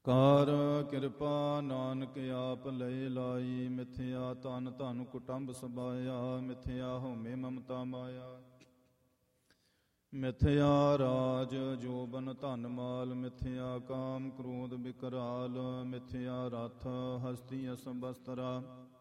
ਕਰ ਕਿਰਪਾ ਨਾਨਕ ਆਪ ਲਏ ਲਾਈ। ਮਿਥਿਆ ਤਨ ਧਨ ਕੁਟੰਬ ਸਬਾਇਆ। ਮਿਥਿਆ ਹਉਮੈ ਮਮਤਾ ਮਾਇਆ। ਮਿਥਿਆ ਰਾਜ ਜੋਬਨ ਧਨ ਮਾਲ। ਮਿਥਿਆ ਕਾਮ ਕ੍ਰੋਧ ਬਿਕਰਾਲ। ਮਿਥਿਆ ਰਥ ਹਸਤੀ ਅਸਬਸਤਰਾ।